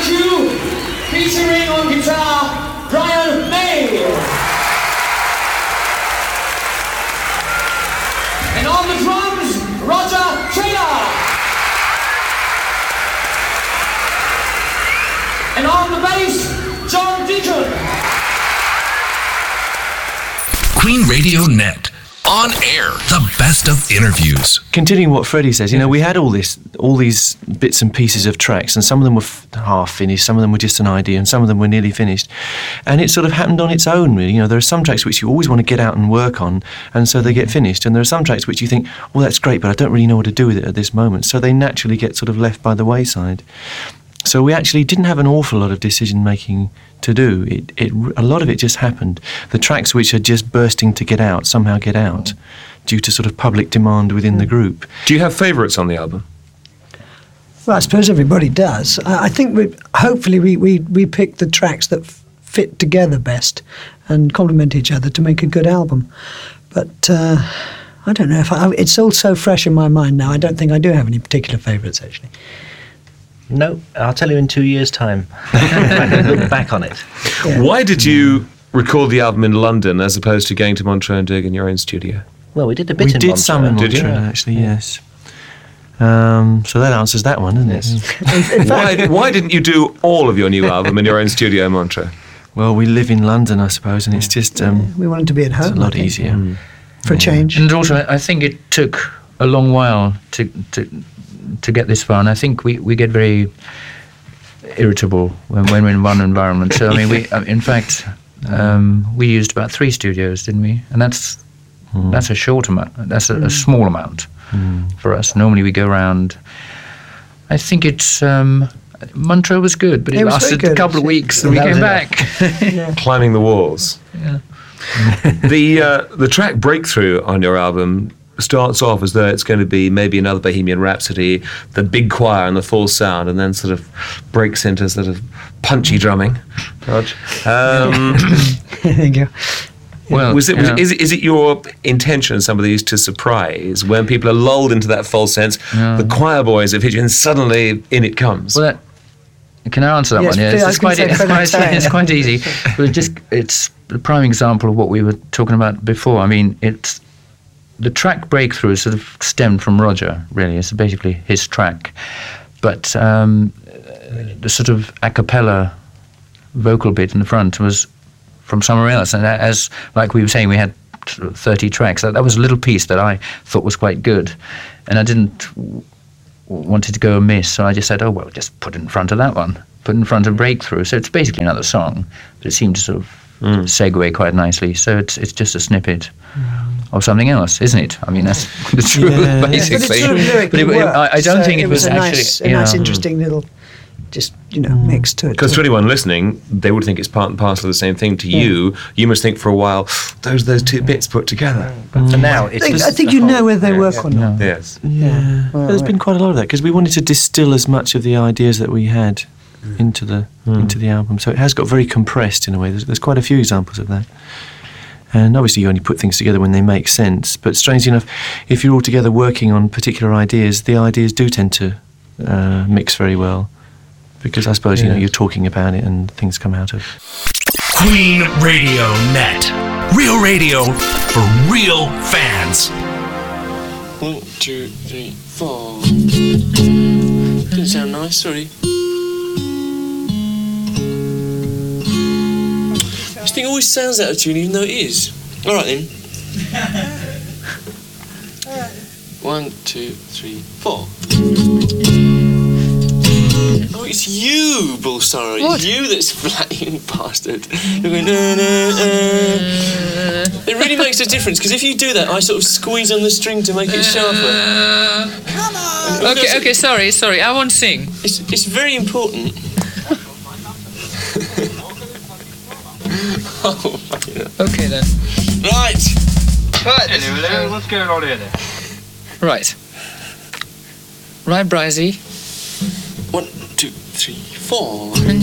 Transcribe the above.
you, featuring on guitar, Brian May. And on the drums, Roger Taylor. And on the bass, John Deacon. Queen Radio Net. On air, the best of interviews. Continuing what Freddie says, you know, we had all these bits and pieces of tracks, and some of them were half finished, some of them were just an idea, and some of them were nearly finished. And it sort of happened on its own, really. You know, there are some tracks which you always want to get out and work on, and so they get finished. And there are some tracks which you think, well, that's great, but I don't really know what to do with it at this moment. So they naturally get sort of left by the wayside. So we actually didn't have an awful lot of decision-making to do. A lot of it just happened. The tracks which are just bursting to get out somehow get out due to sort of public demand within the group. Do you have favourites on the album? Well, I suppose everybody does. I think hopefully we pick the tracks that fit together best and complement each other to make a good album. But I don't know, it's all so fresh in my mind now. I don't think I do have any particular favourites, actually. No, I'll tell you in 2 years' time. Look back on it. Yeah. Why did you record the album in London as opposed to going to Montreux and doing it in your own studio? Well, we did a bit in Montreux. We did some in Montreux, actually, yes. So that answers that one, doesn't it? Why didn't you do all of your new album in your own studio in Montreux? Well, we live in London, I suppose, and it's just... we wanted to be at home. It's a lot easier. For a change. And also, I think it took a long while to get this far, and I think we get very irritable when we're in one environment. So I mean, in fact, we used about 3 studios, didn't we? And that's a short amount. That's a small amount for us. Normally we go around. I think it's Montreux was good, but it lasted a couple of weeks, and we came back. Climbing the walls. Yeah. The track Breakthrough on your album starts off as though it's going to be maybe another Bohemian Rhapsody, the big choir and the full sound, and then sort of breaks into sort of punchy drumming. There you go. Well, is it your intention, some of these, to surprise when people are lulled into that false sense? The choir boys have hit you, and suddenly in it comes. Well, can I answer that one? Yeah, it's quite easy. But it's a prime example of what we were talking about before. I mean, the track Breakthrough sort of stemmed from Roger, really. It's basically his track. But the sort of a cappella vocal bit in the front was from somewhere else. And as, like we were saying, we had 30 tracks. That was a little piece that I thought was quite good. And I didn't want it to go amiss, so I just said, oh, well, just put it in front of that one. Put it in front of Breakthrough. So it's basically another song, but it seemed to sort of segue quite nicely. So it's just a snippet of something else, isn't it? I mean, that's the truth, basically. But I don't think it was a actually... nice, interesting little, mix to it. Because to anyone listening, they would think it's part and parcel of the same thing. To you, you must think for a while, those 2 bits put together. But for now, it's I think you know whether they work or not. Yes. Yeah. Well, there's been quite a lot of that, because we wanted to distill as much of the ideas that we had into the album. So it has got very compressed in a way. There's quite a few examples of that. And obviously you only put things together when they make sense. But strangely enough, if you're all together working on particular ideas, the ideas do tend to mix very well. Because I suppose, you're talking about it and things come out of it. Queen Radio Net. Real radio for real fans. 1, 2, 3, 4. Didn't sound nice, sorry. This thing always sounds out of tune, even though it is. All right then. 1, 2, 3, 4. Oh, it's you, Bullsara. It's you that's flatting bastard. You're going, It really makes a difference, because if you do that, I sort of squeeze on the string to make it sharper. Come on! Okay, sorry, I won't sing. It's very important. Okay then. Right. What's going on here then? Right, Brizzy. 1, 2, 3, 4. And